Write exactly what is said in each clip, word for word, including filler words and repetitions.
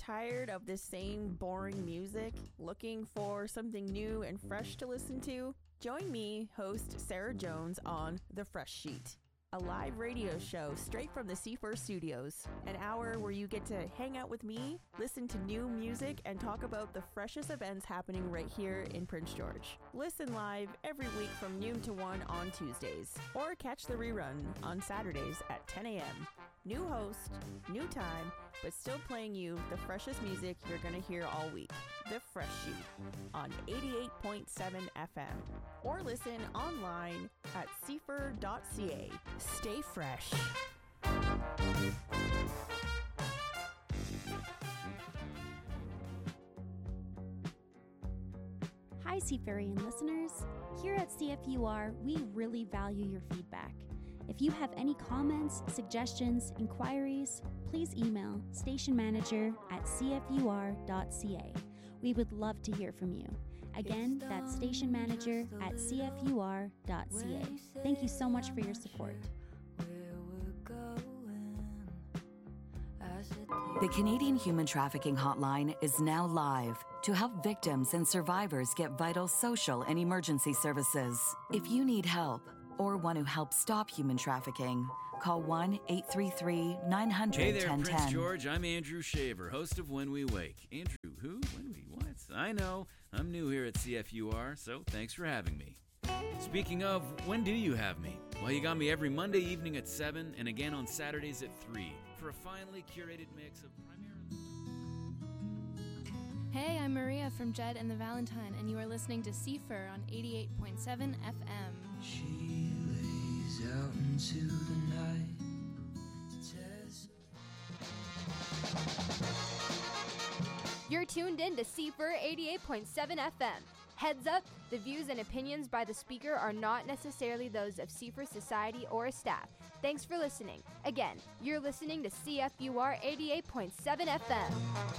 tired of the same boring music? Looking for something new and fresh to listen to? Join me, host Sarah Jones, on The Fresh Sheet, a live radio show straight from the C four studios. An hour where you get to hang out with me, listen to new music, and talk about the freshest events happening right here in Prince George. Listen live every week from noon to one on Tuesdays, or catch the rerun on Saturdays at ten a.m. New host, new time, but still playing you the freshest music you're going to hear all week. The Fresh Sheet on eighty-eight point seven F M. Or listen online at c f r dot c a. Stay fresh. Hi, Seafarian listeners. Here at C F U R, we really value your feedback. If you have any comments, suggestions, inquiries, please email station manager at c f u r dot c a. We would love to hear from you. Again, that's station manager at c f u r dot c a. Thank you so much for your support. The Canadian Human Trafficking Hotline is now live to help victims and survivors get vital social and emergency services. If you need help or want to help stop human trafficking, call one eight three three nine hundred Hey there, ten ten. Prince George. I'm Andrew Shaver, host of When We Wake. Andrew, who? When we what? I know. I'm new here at C F U R, so thanks for having me. Speaking of, when do you have me? Well, you got me every Monday evening at seven and again on Saturdays at three for a finely curated mix of primarily... Hey, I'm Maria from Jed and the Valentine, and you are listening to C F R on eighty-eight point seven F M. She lays out into the night. You're tuned in to C F R eighty-eight point seven F M. Heads up, the views and opinions by the speaker are not necessarily those of C F R Society or its staff. Thanks for listening. Again, you're listening to C F U R eighty-eight point seven F M.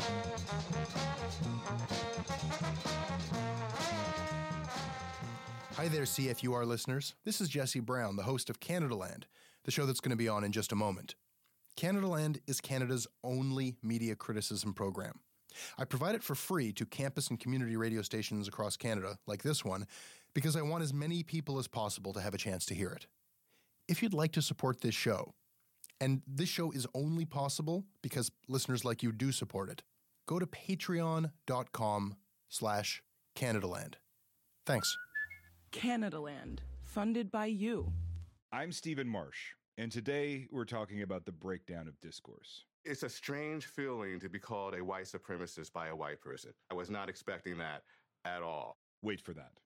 Hi there, C F U R listeners. This is Jesse Brown, the host of Canada Land, the show that's going to be on in just a moment. Canada Land is Canada's only media criticism program. I provide it for free to campus and community radio stations across Canada, like this one, because I want as many people as possible to have a chance to hear it. If you'd like to support this show, and this show is only possible because listeners like you do support it, go to patreon.com slash CanadaLand. Thanks. Canada Land, funded by you. I'm Stephen Marsh, and today we're talking about the breakdown of discourse. It's a strange feeling to be called a white supremacist by a white person. I was not expecting that at all. Wait for that.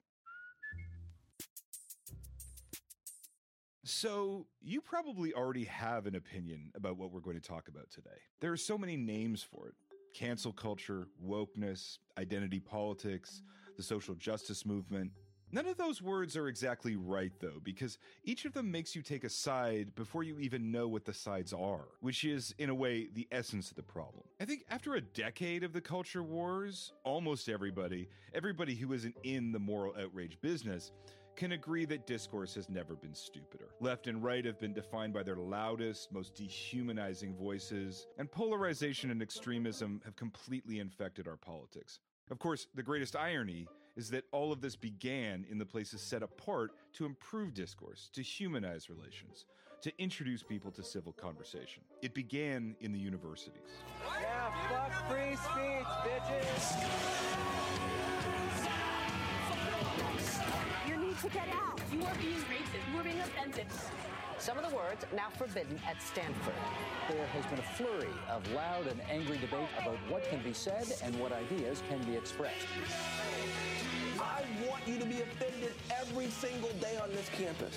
So, you probably already have an opinion about what we're going to talk about today. There are so many names for it. Cancel culture, wokeness, identity politics, the social justice movement. None of those words are exactly right, though, because each of them makes you take a side before you even know what the sides are, which is, in a way, the essence of the problem. I think after a decade of the culture wars, almost everybody, everybody who isn't in the moral outrage business, can agree that discourse has never been stupider. Left and right have been defined by their loudest, most dehumanizing voices, and polarization and extremism have completely infected our politics. Of course, the greatest irony is that all of this began in the places set apart to improve discourse, to humanize relations, to introduce people to civil conversation. It began in the universities. Yeah, fuck free speech, bitches! You need to get out! You are being racist. You are being offensive. Some of the words now forbidden at Stanford. There has been a flurry of loud and angry debate about what can be said and what ideas can be expressed. I want you to be offended every single day on this campus.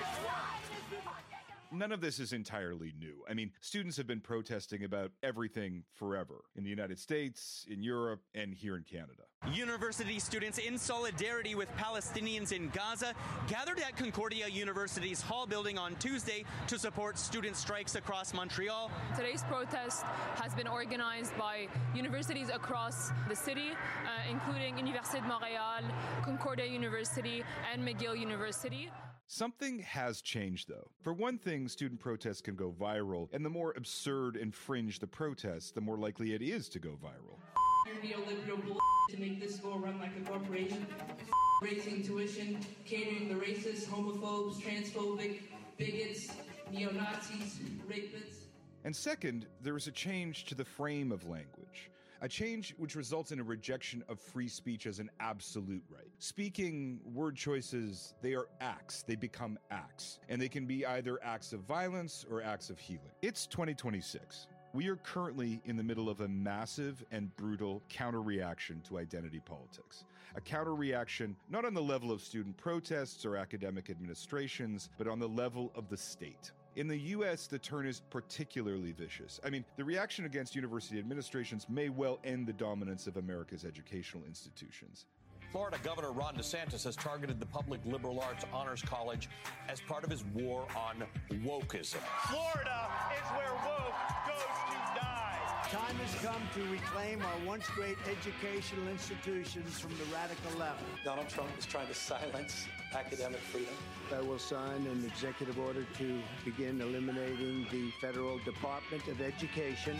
None of this is entirely new. I mean, students have been protesting about everything forever in the United States, in Europe, and here in Canada. University students in solidarity with Palestinians in Gaza gathered at Concordia University's Hall building on Tuesday to support student strikes across Montreal. Today's protest has been organized by universities across the city, uh, including Université de Montréal, Concordia University, and McGill University. Something has changed, though. For one thing, student protests can go viral, and the more absurd and fringe the protests, the more likely it is to go viral. Your neoliberal bull to make this school run like a corporation. Raising tuition, catering the racist, homophobes, transphobic, bigots, neo-Nazis, rapists. And second, there is a change to the frame of language. A change which results in a rejection of free speech as an absolute right. Speaking word choices, they are acts. They become acts. And they can be either acts of violence or acts of healing. It's twenty twenty-six. We are currently in the middle of a massive and brutal counter-reaction to identity politics. A counter-reaction not on the level of student protests or academic administrations, but on the level of the state. In the U S, the turn is particularly vicious. I mean, the reaction against university administrations may well end the dominance of America's educational institutions. Florida Governor Ron DeSantis has targeted the Public Liberal Arts Honors College as part of his war on wokeism. Florida is where woke goes to die. Time has come to reclaim our once great educational institutions from the radical left. Donald Trump is trying to silence academic freedom. I will sign an executive order to begin eliminating the Federal Department of Education.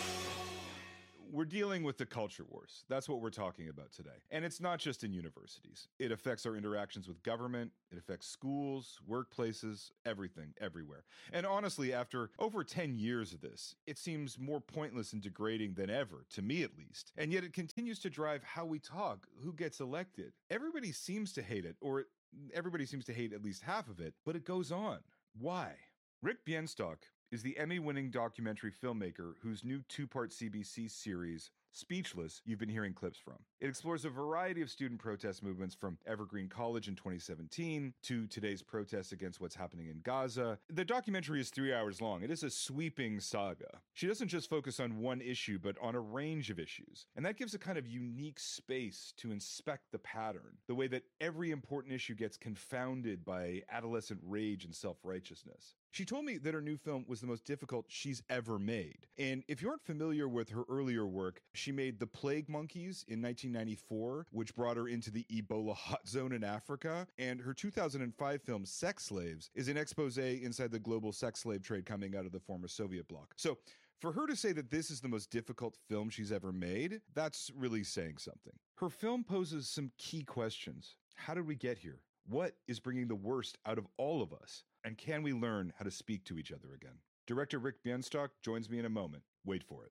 We're dealing with the culture wars. That's what we're talking about today. And it's not just in universities. It affects our interactions with government. It affects schools, workplaces, everything, everywhere. And honestly, after over ten years of this, it seems more pointless and degrading than ever, to me at least. And yet it continues to drive how we talk, who gets elected. Everybody seems to hate it, or everybody seems to hate at least half of it, but it goes on. Why? Rick Bienstock is the Emmy-winning documentary filmmaker whose new two-part C B C series, Speechless, you've been hearing clips from. It explores a variety of student protest movements from Evergreen College in twenty seventeen to today's protests against what's happening in Gaza. The documentary is three hours long. It is a sweeping saga. She doesn't just focus on one issue, but on a range of issues. And that gives a kind of unique space to inspect the pattern, the way that every important issue gets confounded by adolescent rage and self-righteousness. She told me that her new film was the most difficult she's ever made. And if you aren't familiar with her earlier work, she made The Plague Monkeys in nineteen ninety-four, which brought her into the Ebola hot zone in Africa. And her two thousand five film Sex Slaves is an expose inside the global sex slave trade coming out of the former Soviet bloc. So for her to say that this is the most difficult film she's ever made, that's really saying something. Her film poses some key questions. How did we get here? What is bringing the worst out of all of us? And can we learn how to speak to each other again? Director Rick Bienstock joins me in a moment. Wait for it.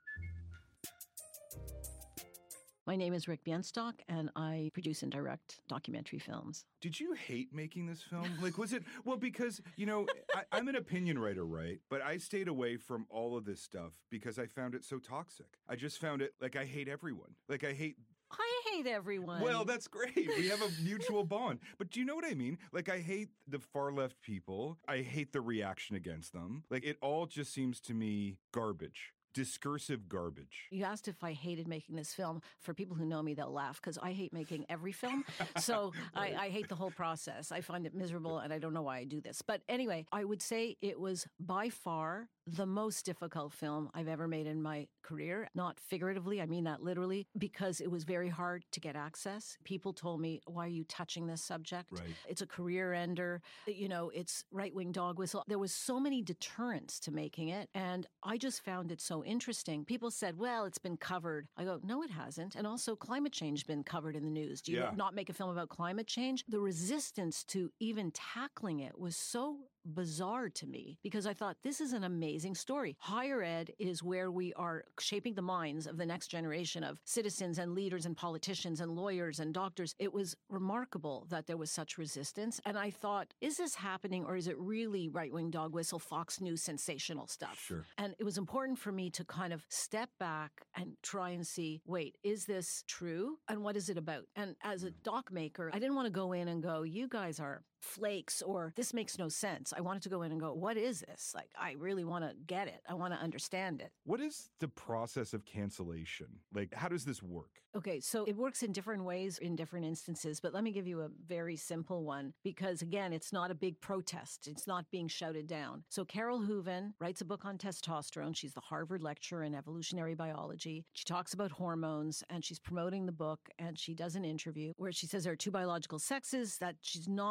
My name is Rick Bienstock, and I produce and direct documentary films. Did you hate making this film? Like, was it, well, because, you know, I, I'm an opinion writer, right? But I stayed away from all of this stuff because I found it so toxic. I just found it, like, I hate everyone. Like, I hate... I hate everyone. Well, that's great. We have a mutual bond. But do you know what I mean? Like, I hate the far left people. I hate the reaction against them. Like, it all just seems to me garbage. Discursive garbage. You asked if I hated making this film. For people who know me, they'll laugh because I hate making every film. So right. I, I hate the whole process. I find it miserable and I don't know why I do this. But anyway, I would say it was by far the most difficult film I've ever made in my career. Not figuratively, I mean that literally, because it was very hard to get access. People told me, why are you touching this subject? Right. It's a career ender. You know, it's right-wing dog whistle. There was so many deterrents to making it. And I just found it so interesting. People said, well, it's been covered. I go, no, it hasn't. And also climate change has been covered in the news. Do you Yeah. not make a film about climate change? The resistance to even tackling it was so bizarre to me because I thought this is an amazing story. Higher ed is where we are shaping the minds of the next generation of citizens and leaders and politicians and lawyers and doctors. It was remarkable that there was such resistance. And I thought, is this happening or is it really right-wing dog whistle, Fox News sensational stuff? Sure. And it was important for me to kind of step back and try and see, wait, is this true? And what is it about? And as a doc maker, I didn't want to go in and go, you guys are flakes or this makes no sense. I wanted to go in and go, what is this? Like, I really want to get it. I want to understand it. What is the process of cancellation? Like, how does this work? Okay, so it works in different ways in different instances, but let me give you a very simple one because, again, it's not a big protest. It's not being shouted down. So Carol Hooven writes a book on testosterone. She's the Harvard lecturer in evolutionary biology. She talks about hormones, and she's promoting the book, and she does an interview where she says there are two biological sexes, that she's not talking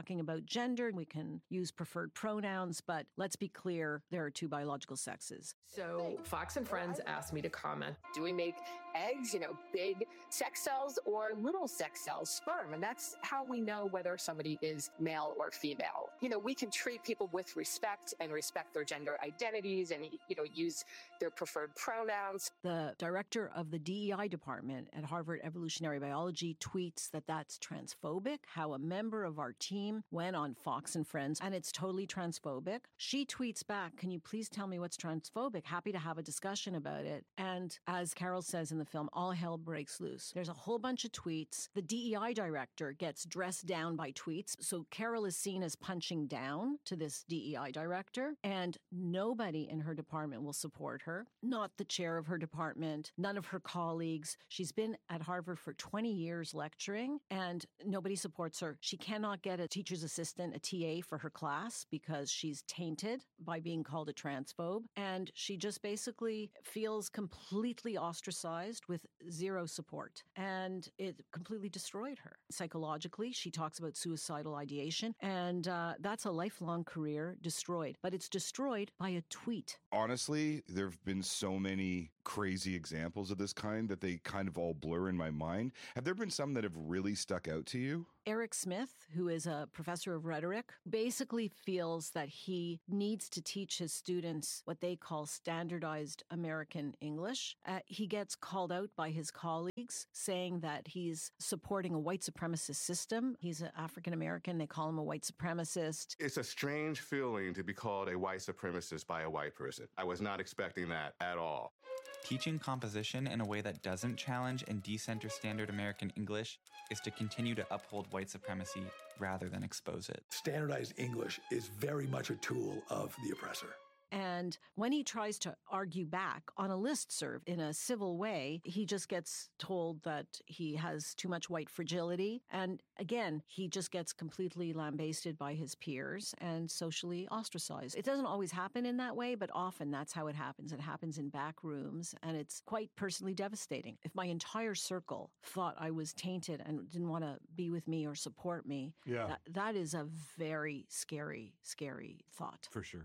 talking about gender. We can use preferred pronouns, but let's be clear, there are two biological sexes. So Fox and Friends asked me to comment. Do we make eggs, you know, big sex cells or little sex cells, sperm? And that's how we know whether somebody is male or female. You know, we can treat people with respect and respect their gender identities and, you know, use their preferred pronouns. The director of the D E I department at Harvard Evolutionary Biology tweets that that's transphobic, how a member of our team went on Fox and Friends, and it's totally transphobic. She tweets back, can you please tell me what's transphobic? Happy to have a discussion about it. And as Carol says in the film, all hell breaks loose. There's a whole bunch of tweets. The D E I director gets dressed down by tweets. So Carol is seen as punching down to this D E I director, and nobody in her department will support her. Not the chair of her department, none of her colleagues. She's been at Harvard for twenty years lecturing, and nobody supports her. She cannot get a teacher's assistant, a T A for her class because she's tainted by being called a transphobe. And she just basically feels completely ostracized with zero support. And it completely destroyed her. Psychologically, she talks about suicidal ideation, and uh, that's a lifelong career destroyed. But it's destroyed by a tweet. Honestly, there have been so many crazy examples of this kind that they kind of all blur in my mind. Have there been some that have really stuck out to you? Eric Smith, who is a professor of rhetoric, basically feels that he needs to teach his students what they call standardized American English. Uh, he gets called out by his colleagues saying that he's supporting a white supremacist system. He's an African American. They call him a white supremacist. It's a strange feeling to be called a white supremacist by a white person. I was not expecting that at all. Teaching composition in a way that doesn't challenge and decenter standard American English is to continue to uphold white supremacy rather than expose it. Standardized English is very much a tool of the oppressor. And when he tries to argue back on a listserv in a civil way, he just gets told that he has too much white fragility. And again, he just gets completely lambasted by his peers and socially ostracized. It doesn't always happen in that way, but often that's how it happens. It happens in back rooms, and it's quite personally devastating. If my entire circle thought I was tainted and didn't want to be with me or support me, yeah. that, that is a very scary, scary thought. For sure.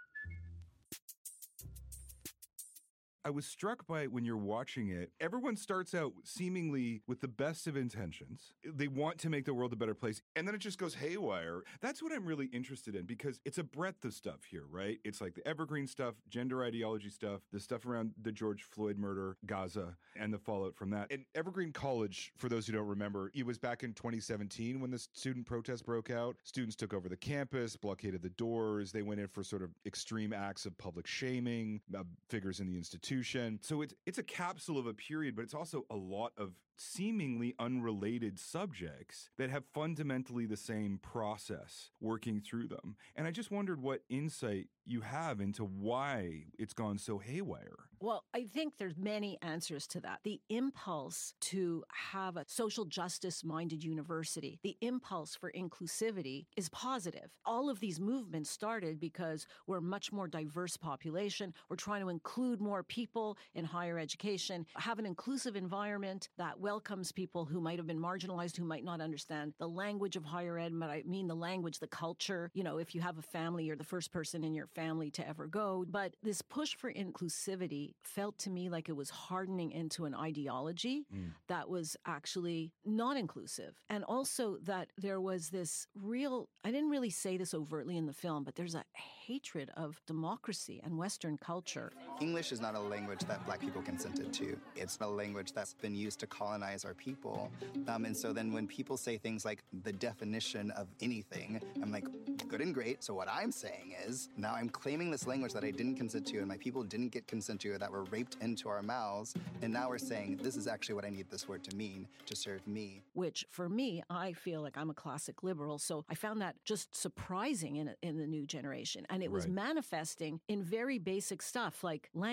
I was struck by when you're watching it, everyone starts out seemingly with the best of intentions. They want to make the world a better place, and then it just goes haywire. That's what I'm really interested in, because it's a breadth of stuff here, right? It's like the evergreen stuff, gender ideology stuff, the stuff around the George Floyd murder, Gaza, and the fallout from that. And Evergreen College, for those who don't remember, it was back in twenty seventeen when the student protest broke out. Students took over the campus, blockaded the doors. They went in for sort of extreme acts of public shaming, uh, figures in the institution. So it's it's a capsule of a period, but it's also a lot of seemingly unrelated subjects that have fundamentally the same process working through them. And I just wondered what insight you have into why it's gone so haywire. Well, I think there's many answers to that. The impulse to have a social justice-minded university, the impulse for inclusivity is positive. All of these movements started because we're a much more diverse population. We're trying to include more people in higher education, have an inclusive environment that welcomes people who might have been marginalized, who might not understand the language of higher ed, but I mean the language, the culture. You know, if you have a family, you're the first person in your family to ever go. But this push for inclusivity felt to me like it was hardening into an ideology mm. that was actually not inclusive. And also that there was this real, I didn't really say this overtly in the film, but there's a hatred of democracy and Western culture. English is not a language that Black people consented to. It's a language that's been used to colonize our people. Um, and so then when people say things like the definition of anything, I'm like, good and great. So what I'm saying is, now I'm claiming this language that I didn't consent to and my people didn't get consent to, that were raped into our mouths. And now we're saying, this is actually what I need this word to mean to serve me. Which for me, I feel like I'm a classic liberal. So I found that just surprising in, in the new generation. And it was Right. manifesting in very basic stuff like language.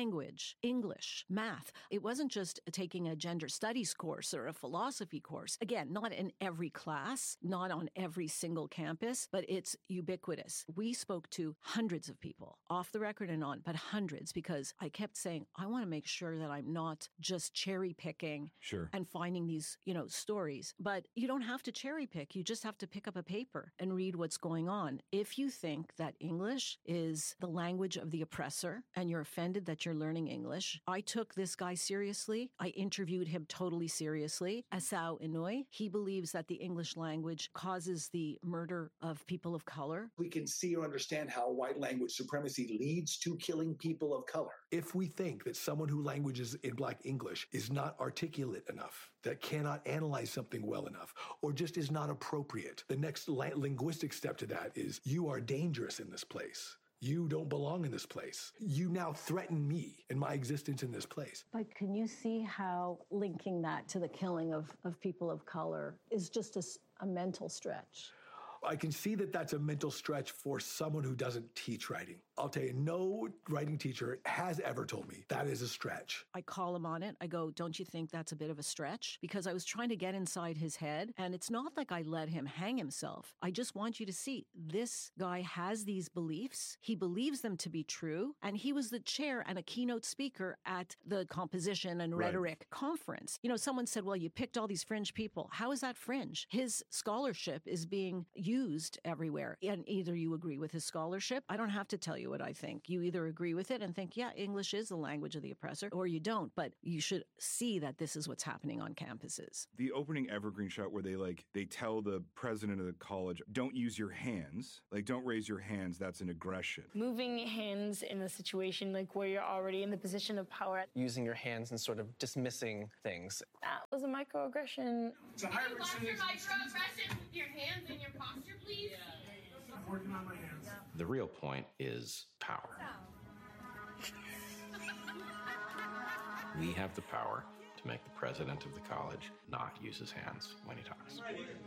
English, English, math. It wasn't just taking a gender studies course or a philosophy course. Again, not in every class, not on every single campus, but it's ubiquitous. We spoke to hundreds of people, off the record and on, but hundreds, because I kept saying, I want to make sure that I'm not just cherry picking sure. and finding these, you know, stories. But you don't have to cherry pick. You just have to pick up a paper and read what's going on. If you think that English is the language of the oppressor and you're offended that you're learning English, I took this guy seriously. I interviewed him totally seriously. Asao Inoue, he believes that the English language causes the murder of people of color. We can see or understand how white language supremacy leads to killing people of color. If we think that someone who languages in Black English is not articulate enough, that cannot analyze something well enough, or just is not appropriate, the next la- linguistic step to that is you are dangerous in this place. You don't belong in this place. You now threaten me and my existence in this place. But can you see how linking that to the killing of, of people of color is just a, a mental stretch? I can see that that's a mental stretch for someone who doesn't teach writing. I'll tell you, no writing teacher has ever told me that is a stretch. I call him on it. I go, don't you think that's a bit of a stretch? Because I was trying to get inside his head, and it's not like I let him hang himself. I just want you to see this guy has these beliefs. He believes them to be true, and he was the chair and a keynote speaker at the composition and rhetoric right. conference. You know, someone said, well, you picked all these fringe people. How is that fringe? His scholarship is being used everywhere, and either you agree with his scholarship. I don't have to tell you what I think. You either agree with it and think, yeah, English is the language of the oppressor, or you don't. But you should see that this is what's happening on campuses. The opening Evergreen shot where they like they tell the president of the college, don't use your hands, like don't raise your hands. That's an aggression. Moving hands in a situation like where you're already in the position of power. Using your hands and sort of dismissing things. That was a microaggression. It's a higher percentage. Microaggression with your hands and your posture, please. Yeah. I'm working on my hands. The real point is power. We have the power to make the president of the college not use his hands when he talks.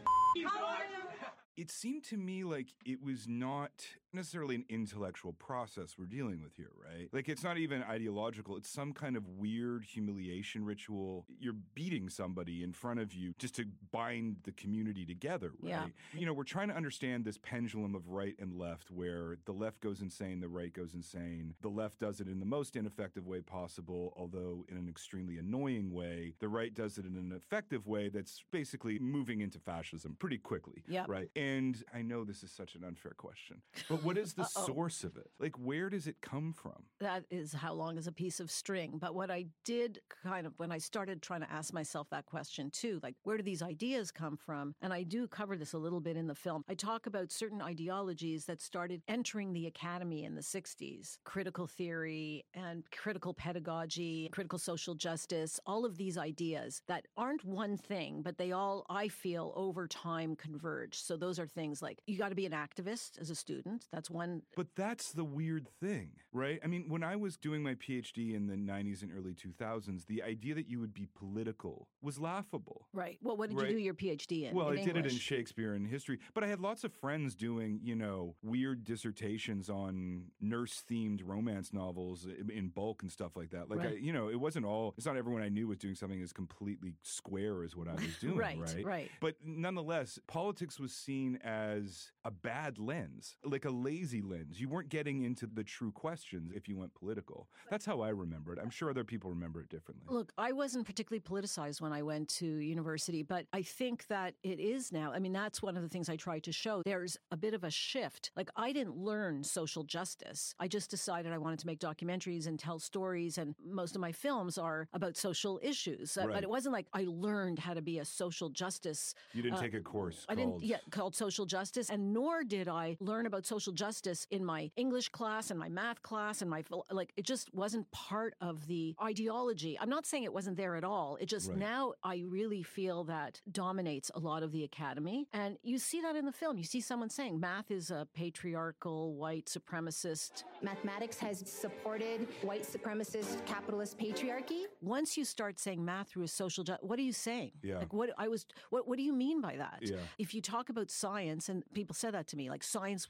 It seemed to me like it was not necessarily an intellectual process we're dealing with here, right? Like, it's not even ideological. It's some kind of weird humiliation ritual. You're beating somebody in front of you just to bind the community together, right? Yeah. You know, we're trying to understand this pendulum of right and left where the left goes insane, the right goes insane. The left does it in the most ineffective way possible, although in an extremely annoying way. The right does it in an effective way that's basically moving into fascism pretty quickly, yep. right? And I know this is such an unfair question, but what is the Uh-oh. source of it? Like, where does it come from? That is how long is a piece of string. But what I did kind of, when I started trying to ask myself that question too, like, where do these ideas come from? And I do cover this a little bit in the film. I talk about certain ideologies that started entering the academy in the sixties. Critical theory and critical pedagogy, critical social justice, all of these ideas that aren't one thing, but they all, I feel, over time converge. So those are things like, you got to be an activist as a student. That's one. But that's the weird thing, right? I mean, when I was doing my PhD in the nineties and early two thousands, the idea that you would be political was laughable. Right. Well, what did right? you do your PhD in? Well, in I English? did it in Shakespeare and history, but I had lots of friends doing, you know, weird dissertations on nurse-themed romance novels in bulk and stuff like that. Like, right. I, you know, it wasn't all, it's not everyone I knew was doing something as completely square as what I was doing, right, right? Right. But nonetheless, politics was seen as a bad lens, like a lazy lens. You weren't getting into the true questions if you went political. That's how I remember it. I'm sure other people remember it differently. Look, I wasn't particularly politicized when I went to university, but I think that it is now. I mean, that's one of the things I tried to show. There's a bit of a shift. Like, I didn't learn social justice. I just decided I wanted to make documentaries and tell stories, and most of my films are about social issues. Uh, Right. But it wasn't like I learned how to be a social justice. You didn't uh, take a course I called... didn't, yeah, called social justice, and nor did I learn about social justice in my English class and my math class and my, like, it just wasn't part of the ideology. I'm not saying it wasn't there at all. It just Right. now I really feel that dominates a lot of the academy. And you see that in the film. You see someone saying math is a patriarchal, white supremacist. Mathematics has supported white supremacist capitalist patriarchy. Once you start saying math through a social justice, what are you saying? Yeah. Like, what I was, what, what do you mean by that? Yeah. If you talk about science, and people said that to me, like, science was used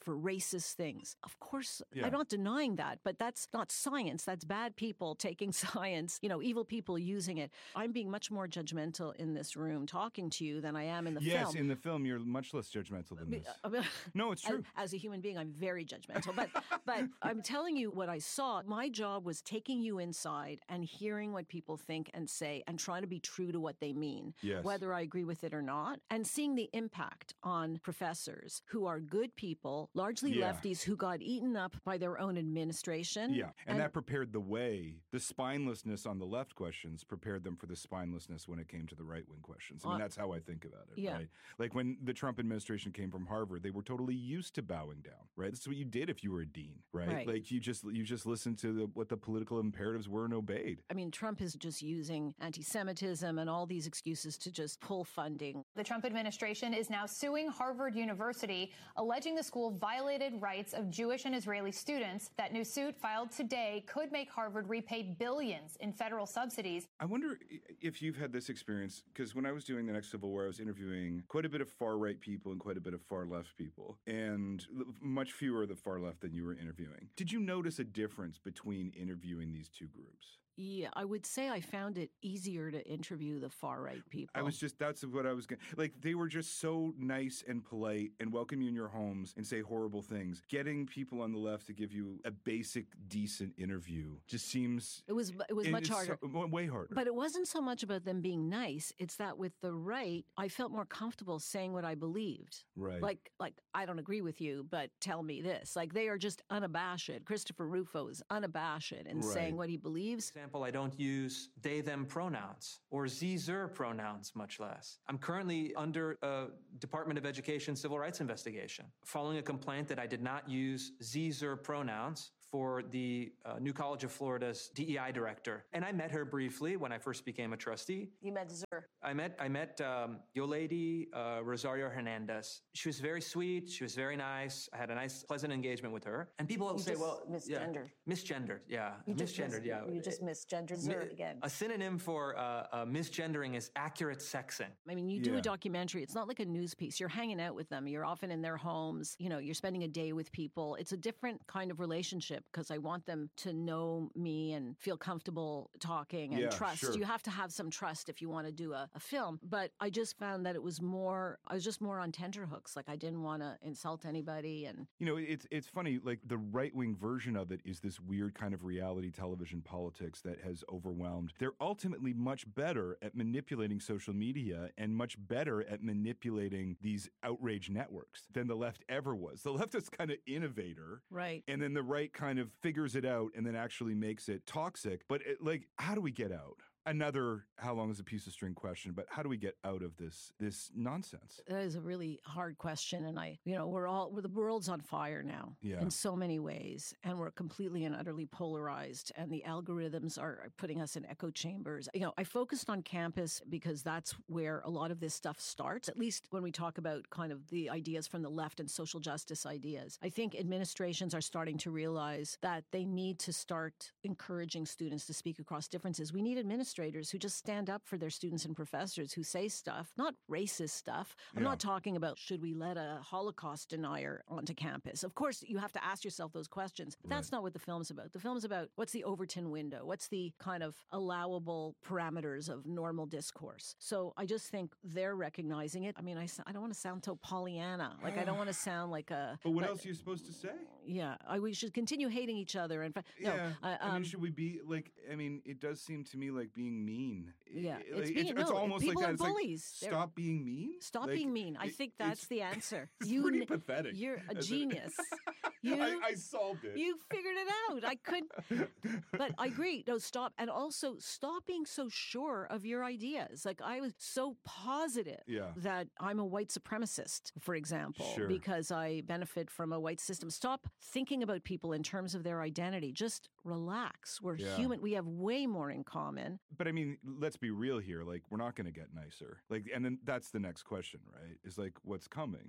for racist things. Of course, Yeah. I'm not denying that, but that's not science. That's bad people taking science, you know, evil people using it. I'm being much more judgmental in this room talking to you than I am in the yes, film. in the film, you're much less judgmental than this. I mean, No, it's true. As, as a human being, I'm very judgmental. But but I'm telling you what I saw. My job was taking you inside and hearing what people think and say and trying to be true to what they mean, Yes. whether I agree with it or not, and seeing the impact on professors who are good people, largely Yeah. lefties, who got eaten up by their own administration. Yeah, and, that prepared the way. The spinelessness on the left questions prepared them for the spinelessness when it came to the right-wing questions. I mean, Uh, that's how I think about it, yeah. right? Like when the Trump administration came from Harvard, they were totally used to bowing down, right? That's what you did if you were a dean, right? Right. Like you just you just listened to the, what the political imperatives were and obeyed. I mean, Trump is just using anti-Semitism and all these excuses to just pull funding. The Trump administration is now suing Harvard University, alleging the school violated rights of Jewish and Israeli students. That new suit filed today could make Harvard repay billions in federal subsidies. I wonder i- if you've had this experience, because when I was doing the next Civil War, I was interviewing quite a bit of far-right people and quite a bit of far-left people, and l- much fewer of the far-left than you were interviewing. Did you notice a difference between interviewing these two groups? Yeah, I would say I found it easier to interview the far-right people. I was just, that's what I was going to, like, they were just so nice and polite and welcome you in your homes and say horrible things. Getting people on the left to give you a basic, decent interview just seems... It was it was much it's harder. so- way harder. But it wasn't so much about them being nice. It's that with the right, I felt more comfortable saying what I believed. Right. Like, like I don't agree with you, but tell me this. Like, they are just unabashed. Christopher Rufo is unabashed in saying Right. what he believes. For example, I don't use they, them pronouns or ze, zer pronouns, much less. I'm currently under a Department of Education civil rights investigation following a complaint that I did not use ze, zer pronouns for the uh, New College of Florida's D E I director. And I met her briefly when I first became a trustee. You met Zer. I met I met um, Yo Lady uh, Rosario Hernandez. She was very sweet. She was very nice. I had a nice, pleasant engagement with her. And people will You say, just "Well, misgendered." yeah, misgendered, yeah, You just misgendered, mis- yeah." You just misgendered Zer Mi- again. A synonym for uh, uh, misgendering is accurate sexing. I mean, you do Yeah. a documentary. It's not like a news piece. You're hanging out with them. You're often in their homes. You know, you're spending a day with people. It's a different kind of relationship because I want them to know me and feel comfortable talking and Yeah, trust. sure. You have to have some trust if you want to do a, a film. But I just found that it was more, I was just more on tenterhooks. Like I didn't want to insult anybody. And You know, it's it's funny, like the right-wing version of it is this weird kind of reality television politics that has overwhelmed. They're ultimately much better at manipulating social media and much better at manipulating these outrage networks than the left ever was. The left is kind of innovator. Right. And then the right kind of figures it out and then actually makes it toxic. But it, like, how do we get out? Another how long is a piece of string question, but how do we get out of this this nonsense? that is a really hard question. And I, you know, we're all, we're, the world's on fire now Yeah. in so many ways. And we're completely and utterly polarized. And the algorithms are are putting us in echo chambers. You know, I focused on campus because that's where a lot of this stuff starts, at least when we talk about kind of the ideas from the left and social justice ideas. I think administrations are starting to realize that they need to start encouraging students to speak across differences. We need administrators who just stand up for their students and professors who say stuff, not racist stuff. I'm Yeah. not talking about should we let a Holocaust denier onto campus. Of course, you have to ask yourself those questions. But that's not what the film's about. The film's about what's the Overton window? What's the kind of allowable parameters of normal discourse? So I just think they're recognizing it. I mean, I, s- I don't want to sound so Pollyanna. Like, I don't want to sound like a... But what like- else are you supposed to say? Yeah, I, we should continue hating each other. And no, yeah, I, I mean, um, should we be like? I mean, it does seem to me like being mean. Yeah, I- it's like, being- it's, no, almost people like that. are It's like, bullies. They're- stop being mean. Stop Like, being mean. I it- think it's- that's the answer. It's you pretty kn- pathetic. You're a That's it. genius. You, I, I solved it. You figured it out. I couldn't. But I agree. No, stop. And also stop being so sure of your ideas. Like I was so positive Yeah. that I'm a white supremacist, for example, Sure. because I benefit from a white system. Stop thinking about people in terms of their identity. Just relax. We're Yeah. human. We have way more in common. But I mean, let's be real here. Like, we're not going to get nicer. Like, and then that's the next question, right? Is like, what's coming?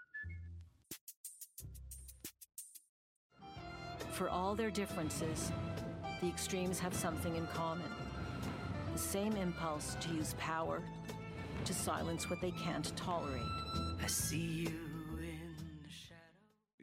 For all their differences, the extremes have something in common. The same impulse to use power to silence what they can't tolerate. I see you in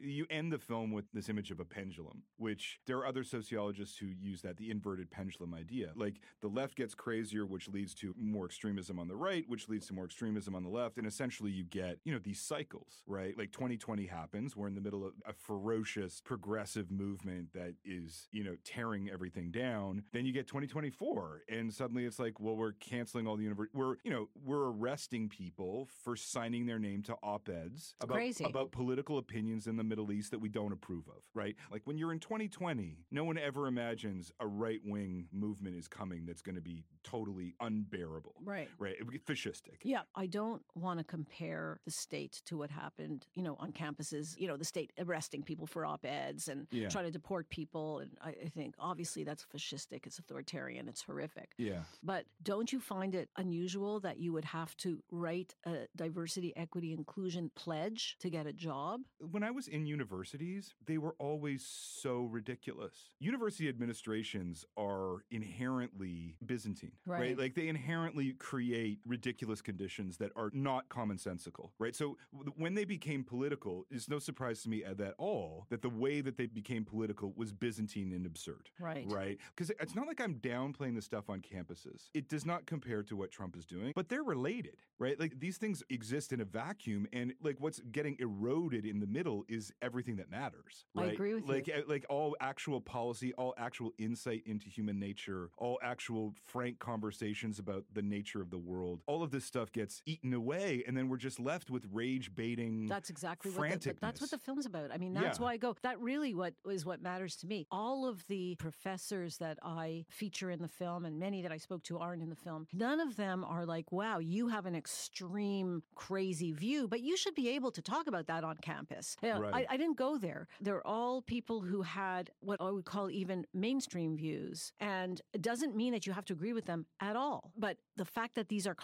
you end the film with this image of a pendulum, which there are other sociologists who use that, the inverted pendulum idea. Like the left gets crazier, which leads to more extremism on the right, which leads to more extremism on the left. And essentially you get, you know, these cycles, right? Like twenty twenty happens. We're in the middle of a ferocious progressive movement that is, you know, tearing everything down. Then you get twenty twenty-four and suddenly it's like, well, we're canceling all the university. We're, you know, we're arresting people for signing their name to op-eds about, crazy. about political opinions in the Middle East that we don't approve of, right? Like when you're in twenty twenty, no one ever imagines a right-wing movement is coming that's going to be totally unbearable. Right. Right. It would be fascistic. Yeah. I don't want to compare the state to what happened, you know, on campuses, you know, the state arresting people for op-eds and Yeah. trying to deport people. And I, I think obviously that's fascistic. It's authoritarian. It's horrific. Yeah. But don't you find it unusual that you would have to write a diversity, equity, inclusion pledge to get a job? When I was in universities, they were always so ridiculous. University administrations are inherently Byzantine, right? Right. Like they inherently create ridiculous conditions that are not commonsensical, right? So w- when they became political, it's no surprise to me at all that the way that they became political was Byzantine and absurd. Right. Right? Because it's not like I'm downplaying the stuff on campuses. It does not compare to what Trump is doing, but they're related, right? Like these things exist in a vacuum, and like what's getting eroded in the middle is everything that matters. I Right? agree with like, you. uh, Like all actual policy, all actual insight into human nature, all actual frank conversations about the nature of the world. All of this stuff gets eaten away, and then we're just left with rage baiting. That's exactly what the, but that's what the film's about. I mean, that's Yeah. why I go, that really what is what matters to me. All of the professors that I feature in the film and many that I spoke to aren't in the film. None of them are like, wow, you have an extreme, crazy view, but you should be able to talk about that on campus. You know, Right. I, I didn't go there. They're all people who had what I would call even mainstream views. And it doesn't mean that you have to agree with them at all. But the fact that these are